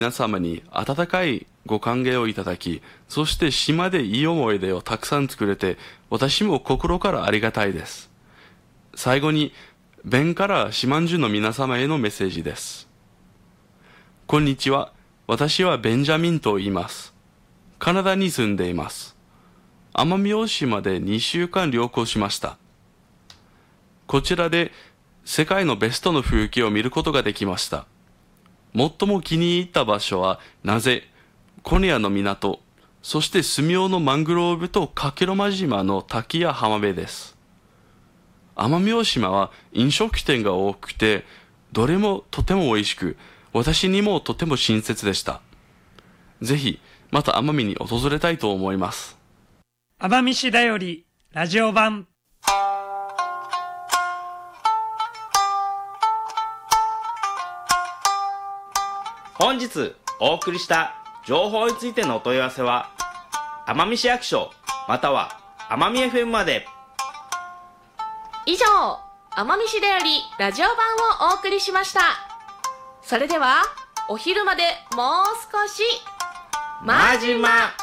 皆様に温かいご歓迎をいただき、そして島でいい思い出をたくさん作れて、私も心からありがたいです。最後に、ベンから島中の皆様へのメッセージです。こんにちは。私はベンジャミンと言います。カナダに住んでいます。奄美大島で2週間旅行しました。こちらで世界のベストの風景を見ることができました。最も気に入った場所はなぜコネアの港、そしてスミオのマングローブとカケロマ島の滝や浜辺です。奄美大島は飲食店が多くて、どれもとても美味しく、私にもとても親切でした。ぜひ、また奄美に訪れたいと思います。 奄美市だよりラジオ版。 本日お送りした情報についてのお問い合わせは、奄美市役所または奄美 FM まで。 以上、奄美市だよりラジオ版をお送りしました。それでは、お昼までもう少し、 まじま。